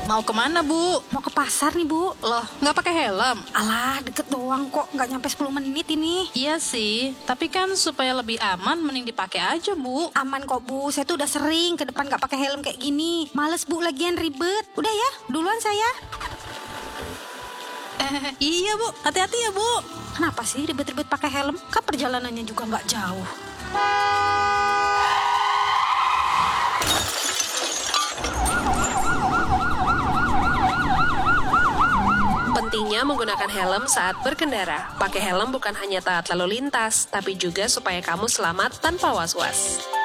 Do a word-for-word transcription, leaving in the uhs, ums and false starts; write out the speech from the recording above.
Mau kemana, Bu? Mau ke pasar nih, Bu. Loh, nggak pakai helm? Alah, deket doang kok, nggak nyampe sepuluh menit ini. Iya sih, tapi kan supaya lebih aman mending dipakai aja, Bu. Aman kok, Bu. Saya tuh udah sering ke depan nggak pakai helm kayak gini. Males, Bu, lagian ribet. Udah ya, duluan saya. Eh, iya, Bu. Hati-hati ya, Bu. Kenapa sih ribet-ribet pakai helm? Kan perjalanannya juga nggak jauh. Pentingnya menggunakan helm saat berkendara. Pakai helm bukan hanya taat lalu lintas, tapi juga supaya kamu selamat tanpa was-was.